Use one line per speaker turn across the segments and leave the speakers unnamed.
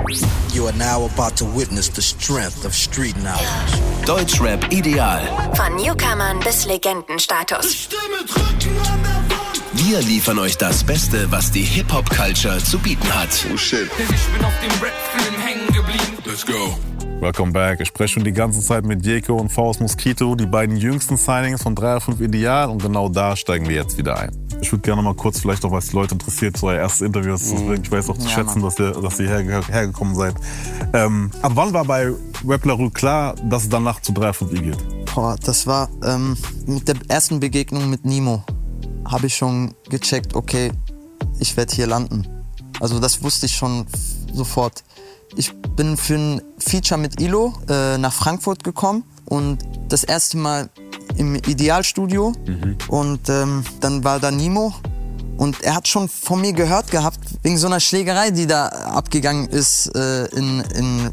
You are now about to witness the strength of street knowledge.
Deutschrap ideal.
Von Newcomern bis Legendenstatus.
Wir liefern euch das Beste, was die Hip-Hop-Culture zu bieten hat.
Oh shit.
Denn ich bin auf dem Rap-Film hängen geblieben.
Let's go.
Welcome back. Ich spreche schon die ganze Zeit mit Jeko und Faust Mosquito, die beiden jüngsten Signings von 305 Ideal, und genau da steigen wir jetzt wieder ein. Ich würde gerne mal kurz, vielleicht auch, was die Leute interessiert, so euer erstes Interview. Ich weiß auch zu schätzen, dass ihr hergekommen seid. Ab wann war bei Rap La Rue klar, dass es danach zu 305 geht?
Boah, das war mit der ersten Begegnung mit Nimo. Habe ich schon gecheckt, okay, ich werde hier landen. Also das wusste ich schon sofort. Ich bin für ein Feature mit Ilo nach Frankfurt gekommen und das erste Mal im Idealstudio. Und dann war da Nimo und er hat schon von mir gehört gehabt, wegen so einer Schlägerei, die da abgegangen ist in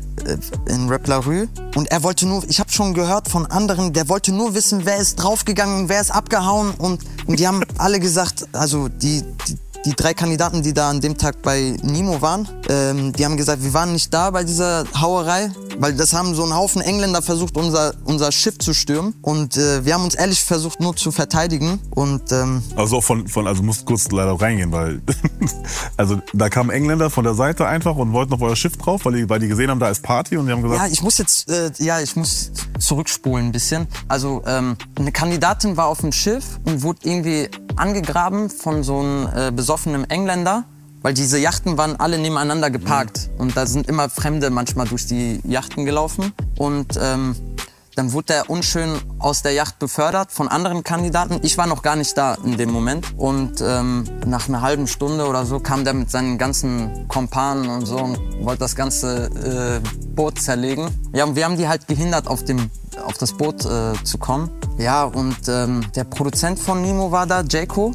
Rap La Rue. Und er wollte nur, ich habe schon gehört von anderen, der wollte nur wissen, wer ist draufgegangen, wer ist abgehauen. Und die haben alle gesagt, also die 3 Kandidaten, die da an dem Tag bei Nimo waren, die haben gesagt, wir waren nicht da bei dieser Hauerei, weil das haben so ein Haufen Engländer versucht, unser Schiff zu stürmen. Und wir haben uns ehrlich versucht, nur zu verteidigen. Und,
also also musst kurz leider reingehen, weil also da kamen Engländer von der Seite einfach und wollten auf euer Schiff drauf, weil die gesehen haben, da ist Party, und die haben gesagt...
Ja, ich muss zurückspulen ein bisschen. Also eine Kandidatin war auf dem Schiff und wurde irgendwie angegraben von so einem besoffenen Engländer, weil diese Yachten waren alle nebeneinander geparkt. Und da sind immer Fremde manchmal durch die Yachten gelaufen. Und dann wurde er unschön aus der Yacht befördert von anderen Kandidaten. Ich war noch gar nicht da in dem Moment. Und nach einer halben Stunde oder so kam der mit seinen ganzen Kompanen und so und wollte das ganze Boot zerlegen. Ja, und wir haben die halt gehindert, auf das Boot zu kommen. Ja, und der Produzent von Nimo war da, Jeko.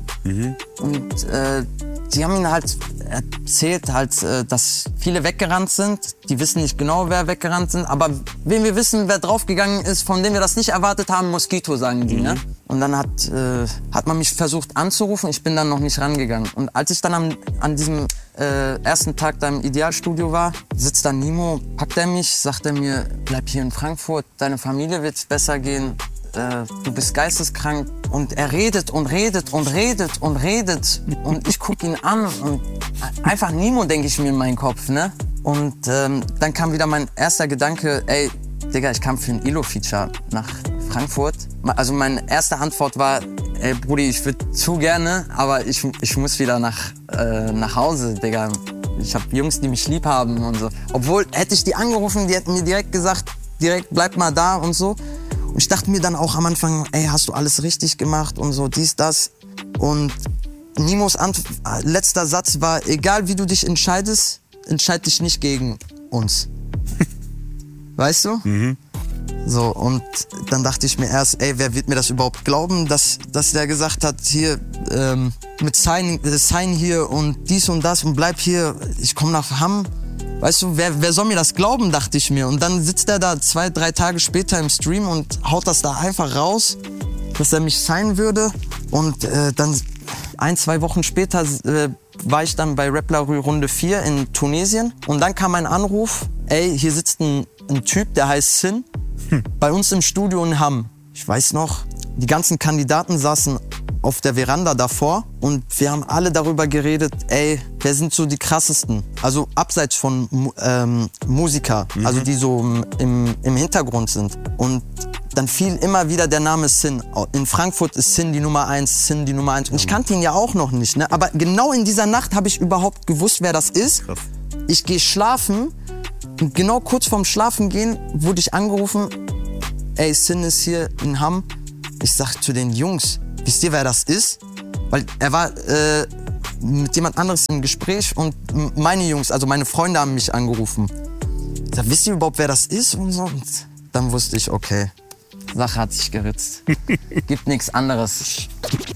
Und die haben ihn halt erzählt, dass viele weggerannt sind. Die wissen nicht genau, wer weggerannt sind. Aber wenn wir wissen, wer draufgegangen ist, von dem wir das nicht erwartet haben, Mosquito, sagen die. Ne? Und dann hat man mich versucht anzurufen. Ich bin dann noch nicht rangegangen. Und als ich dann an diesem ersten Tag da im Idealstudio war, sitzt da Nimo, packt er mich, sagt er mir, bleib hier in Frankfurt, deine Familie wird's besser gehen. Du bist geisteskrank. Und er redet und redet und redet und redet. Und ich gucke ihn an und einfach Nimo, denke ich mir in meinen Kopf. Ne? Und dann kam wieder mein erster Gedanke, ey, Digga, ich kam für ein Ilo-Feature nach Frankfurt. Also meine erste Antwort war, ey Brudi, ich würde zu gerne, aber ich muss wieder nach Hause, Digga. Ich habe Jungs, die mich lieb haben und so. Obwohl, hätte ich die angerufen, die hätten mir direkt gesagt, bleib mal da und so. Und ich dachte mir dann auch am Anfang, ey, hast du alles richtig gemacht und so, dies, das. Und Nimos letzter Satz war, egal wie du dich entscheidest, entscheid dich nicht gegen uns. Weißt du? So, und dann dachte ich mir erst, ey, wer wird mir das überhaupt glauben, dass der gesagt hat, hier, mit Sign hier und dies und das und bleib hier, ich komme nach Hamm. Weißt du, wer soll mir das glauben, dachte ich mir. Und dann sitzt er da 2-3 Tage später im Stream und haut das da einfach raus, dass er mich signen würde. Und dann 1-2 Wochen später war ich dann bei Rap La Rue Runde 4 in Tunesien. Und dann kam ein Anruf, ey, hier sitzt ein Typ, der heißt Sin, bei uns im Studio in Hamm. Ich weiß noch, die ganzen Kandidaten saßen auf der Veranda davor und wir haben alle darüber geredet, ey, wer sind so die krassesten? Also abseits von Musiker, also die so im Hintergrund sind. Und dann fiel immer wieder der Name Sin. In Frankfurt ist Sin die Nummer 1, Sin die Nummer 1. Und ich kannte ihn ja auch noch nicht, ne? Aber genau in dieser Nacht habe ich überhaupt gewusst, wer das ist. Krass. Ich gehe schlafen und genau kurz vorm Schlafengehen wurde ich angerufen, ey, Sin ist hier in Hamm. Ich sag zu den Jungs, wisst ihr, wer das ist? Weil er war mit jemand anderes im Gespräch und meine Jungs, also meine Freunde haben mich angerufen. Ich sag, wisst ihr überhaupt, wer das ist? Und so. Und dann wusste ich, okay, Sache hat sich geritzt. Gibt nichts anderes.